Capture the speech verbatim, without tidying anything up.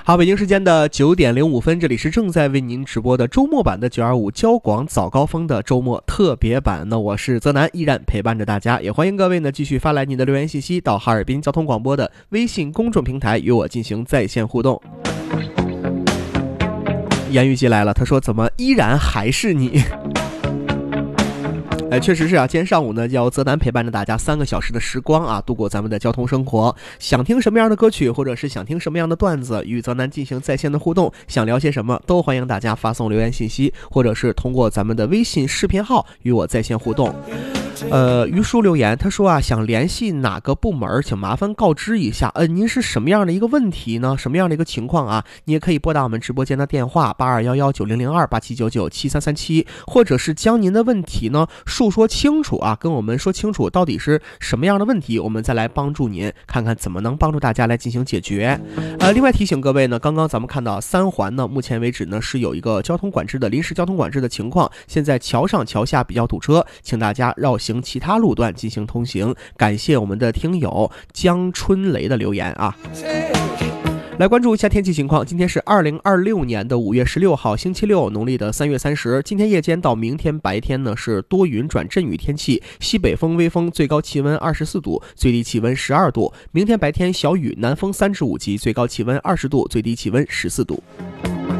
好，北京时间的九点零五分，这里是正在为您直播的周末版的九二五交广早高峰的周末特别版。那我是泽南，依然陪伴着大家，也欢迎各位呢继续发来您的留言信息到哈尔滨交通广播的微信公众平台与我进行在线互动。言语寄来了，他说怎么依然还是你？哎，确实是啊，今天上午呢，要泽南陪伴着大家三个小时的时光啊，度过咱们的交通生活。想听什么样的歌曲，或者是想听什么样的段子，与泽南进行在线的互动，想聊些什么，都欢迎大家发送留言信息，或者是通过咱们的微信视频号与我在线互动。呃，于叔留言，他说啊，想联系哪个部门，请麻烦告知一下。呃，您是什么样的一个问题呢？什么样的一个情况啊？你也可以拨打我们直播间的电话八二幺幺九零零二八七九九七三三七，或者是将您的问题呢述说清楚啊，跟我们说清楚到底是什么样的问题，我们再来帮助您，看看怎么能帮助大家来进行解决。呃，另外提醒各位呢，刚刚咱们看到三环呢，目前为止呢是有一个交通管制的临时交通管制的情况，现在桥上桥下比较堵车，请大家绕行其他路段进行通行。感谢我们的听友江春雷的留言啊。来关注一下天气情况，今天是二零二六年的五月十六号星期六，农历的三月三十。今天夜间到明天白天呢是多云转阵雨天气，西北风微风，最高气温二十四度，最低气温十二度。明天白天小雨，南风三至五级，最高气温二十度，最低气温十四度。